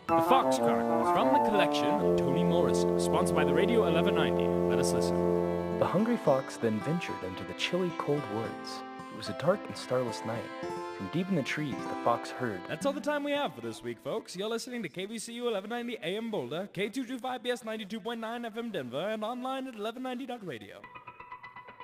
The Fox Chronicles from the collection of Toni Morrison, sponsored by the Radio 1190. Let us listen. The hungry fox then ventured into the chilly, cold woods. It was a dark and starless night. From deep in the trees, the fox heard. That's all the time we have for this week, folks. You're listening to KVCU 1190 AM Boulder, K225BS 92.9 FM Denver, and online at 1190.radio.